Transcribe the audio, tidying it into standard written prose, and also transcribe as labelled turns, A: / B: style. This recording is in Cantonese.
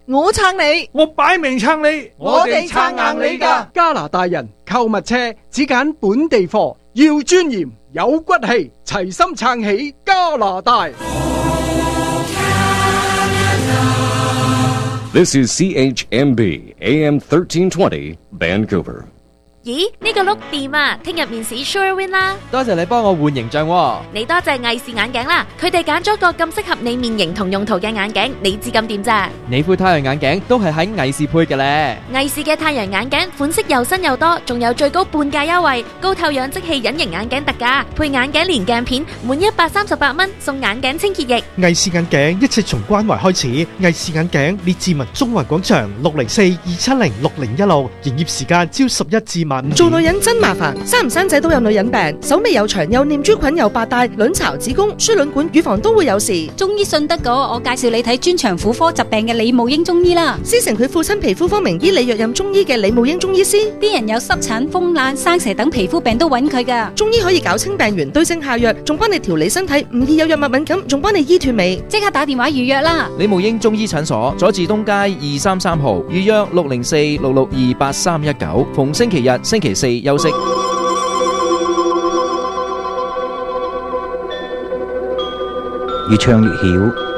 A: 我撐你，
B: 我擺明撐你，
A: 我哋撐硬你㗎。
C: 加拿大人購物車只揀本地貨，要尊嚴有骨氣，齊心撐起加拿大。
D: This is CHMB AM 1320 Vancouver。
E: 咦，呢個碌掂啊！聽日面試 Sure Win 啦！
F: 多謝你幫我換形象喎。
E: 你多謝藝視眼鏡啦，佢哋揀咗個咁適合你面型同用途嘅眼鏡，你知咁掂咋？
F: 你副太陽眼鏡都係喺藝視配嘅咧。
E: 藝視嘅太陽眼鏡款式又新又多，仲有最高半價優惠，高透氧即棄隱形眼鏡特價，配眼鏡連鏡片，滿138蚊送眼鏡清潔液。
G: 藝視眼鏡一切從關懷開始。藝視眼鏡列治文中環廣場604-270-6016，營業時間朝11至晚。
A: 做女人真麻煩，生唔生仔都有女人病，手尾又長，又念珠菌，又白帶，卵巢、子宮、輸卵管、乳房都會有事。
H: 中醫信得過，我介紹你睇專長婦科疾病嘅李慕英中醫啦。
A: 師承佢父親皮膚科名醫李若任中醫嘅李慕英中醫師，
H: 啲人有濕疹、風癩、生蛇等皮膚病都揾佢噶。
A: 中醫可以搞清病源，對症下藥，仲幫你調理身體，唔易有藥物敏感，仲幫你醫斷尾。
H: 即刻打電話預約啦！
I: 李慕英中醫診所，佐治東街233號，預約604-662-8319，逢星期日、星期四休息。
J: 越唱越曉。